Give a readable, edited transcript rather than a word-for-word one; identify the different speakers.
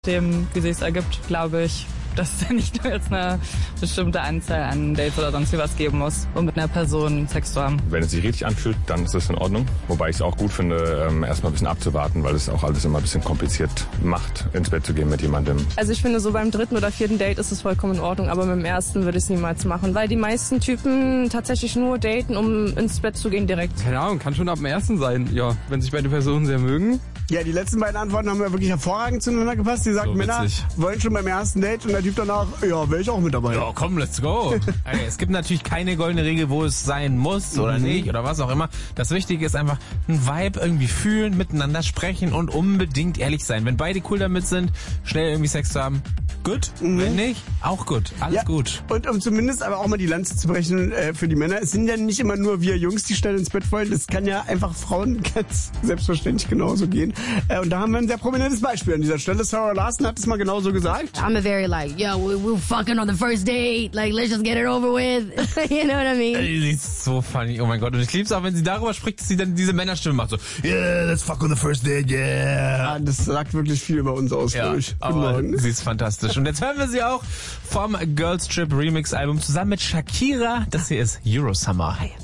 Speaker 1: Dem, wie sich es ergibt, glaube ich, dass es nicht nur jetzt eine bestimmte Anzahl an Dates oder sonst wie was geben muss, um mit einer Person Sex zu haben.
Speaker 2: Wenn es sich richtig anfühlt, dann ist das in Ordnung. Wobei ich es auch gut finde, erstmal ein bisschen abzuwarten, weil es auch alles immer ein bisschen kompliziert macht, ins Bett zu gehen mit jemandem.
Speaker 3: Also ich finde, so beim 3. oder 4. Date ist es vollkommen in Ordnung, aber mit dem 1. würde ich es niemals machen, weil die meisten Typen tatsächlich nur daten, um ins Bett zu gehen direkt.
Speaker 4: Keine Ahnung, kann schon ab dem 1. sein, ja, wenn sich beide Personen sehr mögen.
Speaker 5: Ja, die letzten beiden Antworten haben ja wirklich hervorragend zueinander gepasst. Die sagt, so Männer wollen schon beim 1. Date und der Typ danach, ja, wäre ich auch mit dabei.
Speaker 6: Ja, komm, let's go. Okay, es gibt natürlich keine goldene Regel, wo es sein muss oder nicht oder was auch immer. Das Wichtige ist einfach ein Vibe irgendwie fühlen, miteinander sprechen und unbedingt ehrlich sein. Wenn beide cool damit sind, schnell irgendwie Sex zu haben, gut. Wenn nicht, auch gut. Alles gut.
Speaker 5: Und um zumindest aber auch mal die Lanze zu brechen für die Männer, es sind ja nicht immer nur wir Jungs, die schnell ins Bett wollen. Es kann ja einfach Frauen ganz selbstverständlich genauso gehen. Und da haben wir ein sehr prominentes Beispiel an dieser Stelle. Sarah Larson hat es mal genauso gesagt.
Speaker 7: I'm a very yo, we're fucking on the first date. Like, let's just get it over with. You know what I mean?
Speaker 6: Sie ist so funny. Oh mein Gott. Und ich liebe es auch, wenn sie darüber spricht, dass sie dann diese Männerstimme macht. So, yeah, let's fuck on the first date, yeah.
Speaker 5: Ja, das sagt wirklich viel über uns aus,
Speaker 6: ja,
Speaker 5: glaube ich.
Speaker 6: Aber sie ist fantastisch. Und jetzt hören wir sie auch vom Girls Trip Remix Album zusammen mit Shakira. Das hier ist Eurosummer.